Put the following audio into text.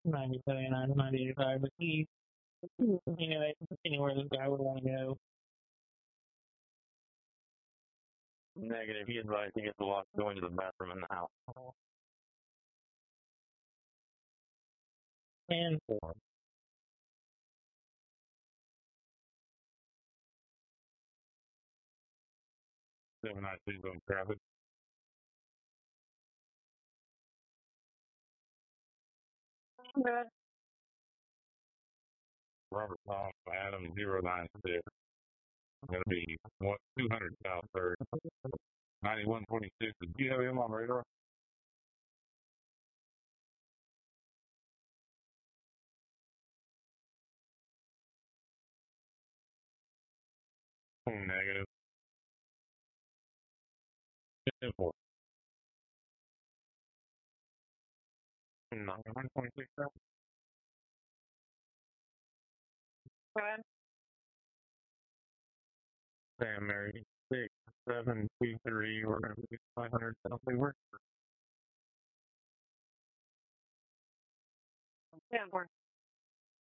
9079, 9085, but he, anyway, anywhere this guy would want to go. Negative. He advised he gets lost going to the bathroom in the house. And 4. 792 going traffic. Good. Robert Tom, Adam 096. Going to be 200 South 3rd. 9126. Do you have him on radar? Negative. 4. 9126. Go ahead. Sam Mary 6723. We're going to be 500 South Leeward. Yeah,